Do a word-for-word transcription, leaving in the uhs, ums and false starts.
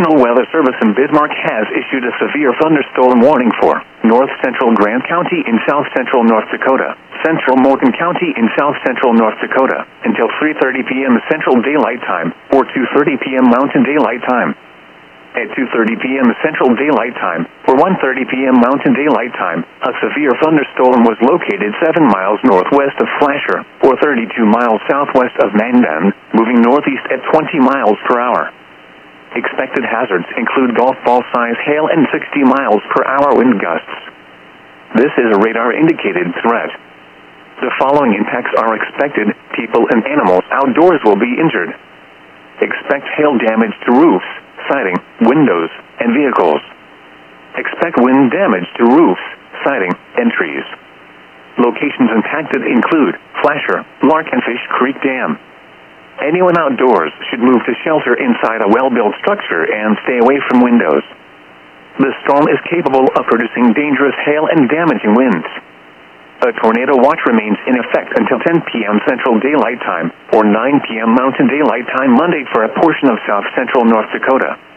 National Weather Service in Bismarck has issued a severe thunderstorm warning for north central Grant County in south central North Dakota, central Morton County in south central North Dakota, until three thirty p.m. Central Daylight Time, or two thirty p.m. Mountain Daylight Time. At two thirty p.m. Central Daylight Time, or one thirty p.m. Mountain Daylight Time, a severe thunderstorm was located seven miles northwest of Flasher, or thirty-two miles southwest of Mandan, moving northeast at twenty miles per hour. Expected hazards include golf ball-size hail and sixty miles per hour wind gusts. This is a radar-indicated threat. The following impacts are expected. People and animals outdoors will be injured. Expect hail damage to roofs, siding, windows, and vehicles. Expect wind damage to roofs, siding, and trees. Locations impacted include Flasher, Lark and Fish Creek Dam. Anyone outdoors should move to shelter inside a well-built structure and stay away from windows. The storm is capable of producing dangerous hail and damaging winds. A tornado watch remains in effect until ten p.m. Central Daylight Time, or nine p.m. Mountain Daylight Time Monday for a portion of south central North Dakota.